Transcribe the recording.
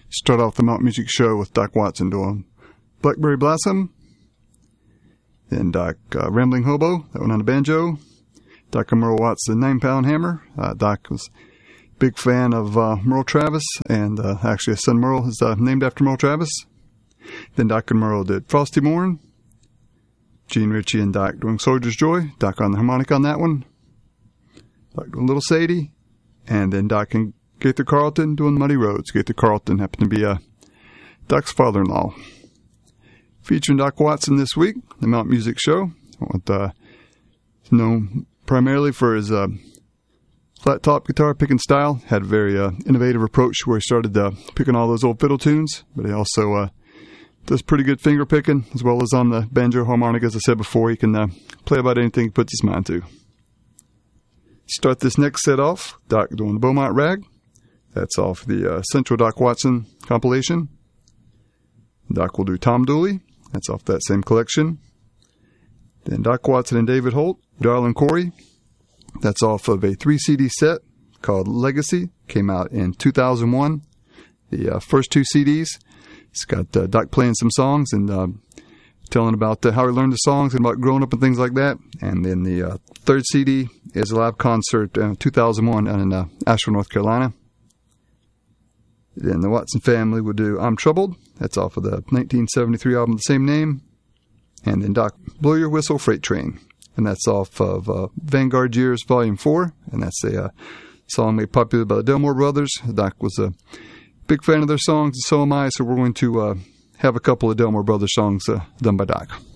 Start off the Mount Music Show with Doc Watson doing Blackberry Blossom. Then Doc Rambling Hobo, that one on the banjo. Doc and Merle Watts, the 9-pound hammer. Doc was a big fan of Merle Travis, and actually his son Merle is named after Merle Travis. Then Doc and Merle did Frosty Morn. Gene Ritchie and Doc doing Soldier's Joy. Doc on the harmonica on that one. Doc doing Little Sadie. And then Doc and Gaither Carlton doing Muddy Roads. Gaither Carlton happened to be Doc's father-in-law. Featuring Doc Watson this week, the Mount Music Show. Known primarily for his flat top guitar picking style. Had a very innovative approach where he started picking all those old fiddle tunes. But he also does pretty good finger picking, as well as on the banjo harmonica. As I said before, he can play about anything he puts his mind to. Start this next set off, Doc doing the Beaumont Rag. That's off the Central Doc Watson compilation. Doc will do Tom Dooley. That's off that same collection. Then Doc Watson and David Holt, Darlin' Corey. That's off of a 3-CD set called Legacy. Came out in 2001. The first 2 CDs. It's got Doc playing some songs and telling about how he learned the songs and about growing up and things like that. And then the third CD is a live concert in 2001 in Asheville, North Carolina. Then the Watson family will do I'm Troubled. That's off of the 1973 album of the same name. And then Doc, Blow Your Whistle Freight Train. And that's off of Vanguard Years Volume 4. And that's a song made popular by the Delmore Brothers. Doc was a big fan of their songs, and so am I. So we're going to have a couple of Delmore Brothers songs done by Doc.